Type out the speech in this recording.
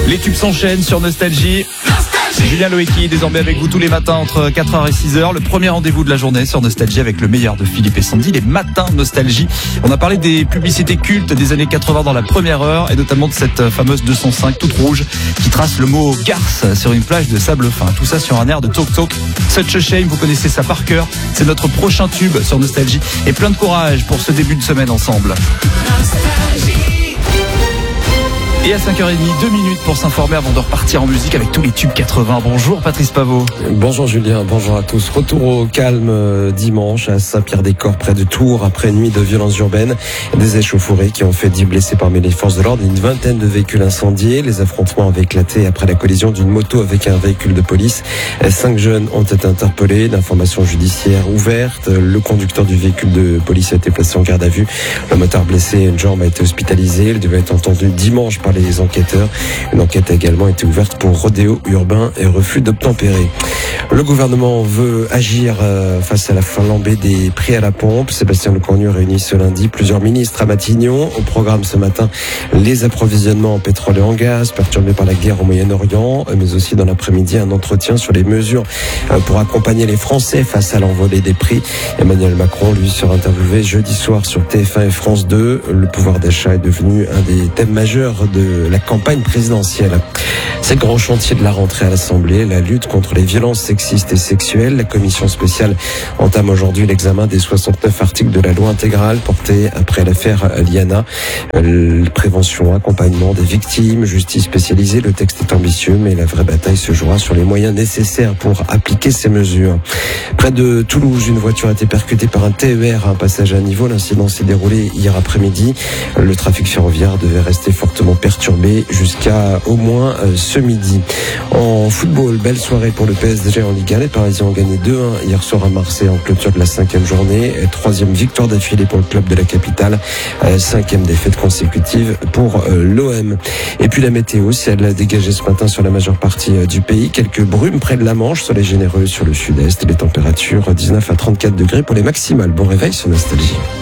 Les tubes s'enchaînent sur Nostalgie. Julien Loeki, désormais avec vous tous les matins entre 4h et 6h. Le premier rendez-vous de la journée sur Nostalgie avec le meilleur de Philippe et Sandy, les matins Nostalgie. On a parlé des publicités cultes des années 80 dans la première heure et notamment de cette fameuse 205 toute rouge qui trace le mot garce sur une plage de sable fin. Tout ça sur un air de Talk Talk. Such a Shame, vous connaissez ça par cœur. C'est notre prochain tube sur Nostalgie. Et plein de courage pour ce début de semaine ensemble. Et à 5h30, 2 minutes pour s'informer avant de repartir en musique avec tous les tubes 80. Bonjour Patrice Pavot. Bonjour Julien, bonjour à tous. Retour au calme dimanche à Saint-Pierre-des-Corps près de Tours après une nuit de violences urbaines. Des échauffourées qui ont fait 10 blessés parmi les forces de l'ordre, une vingtaine de véhicules incendiés. Les affrontements avaient éclaté après la collision d'une moto avec un véhicule de police. 5 jeunes ont été interpellés, l'information judiciaire ouverte. Le conducteur du véhicule de police a été placé en garde à vue. Le motard blessé, une jambe, a été hospitalisé. Il devait être entendu dimanche par les enquêteurs. Une enquête a également été ouverte pour rodéo urbain et refus d'obtempérer. Le gouvernement veut agir face à la flambée des prix à la pompe. Sébastien Lecornu réunit ce lundi plusieurs ministres à Matignon. Au programme ce matin, les approvisionnements en pétrole et en gaz perturbés par la guerre au Moyen-Orient, mais aussi dans l'après-midi un entretien sur les mesures pour accompagner les Français face à l'envolée des prix. Emmanuel Macron, lui, sera interviewé jeudi soir sur TF1 et France 2. Le pouvoir d'achat est devenu un des thèmes majeurs de la campagne présidentielle. C'est le grand chantier de la rentrée à l'Assemblée, la lutte contre les violences sexistes et sexuelles. La commission spéciale entame aujourd'hui l'examen des 69 articles de la loi intégrale portée après l'affaire Liana. Prévention, accompagnement des victimes, justice spécialisée. Le texte est ambitieux, mais la vraie bataille se jouera sur les moyens nécessaires pour appliquer ces mesures. Près de Toulouse, une voiture a été percutée par un TER à un passage à niveau. L'incident s'est déroulé hier après-midi. Le trafic ferroviaire devait rester fortement perturbé jusqu'à au moins ce midi. En football, belle soirée pour le PSG en Ligue 1. Les Parisiens ont gagné 2-1 hier soir à Marseille en clôture de la 5e journée. 3e victoire d'affilée pour le club de la capitale. 5e défaite consécutive pour l'OM. Et puis la météo, si elle a dégagé ce matin sur la majeure partie du pays. Quelques brumes près de la Manche, soleil généreux sur le sud-est. Les températures 19 à 34 degrés pour les maximales. Bon réveil sur Nostalgie.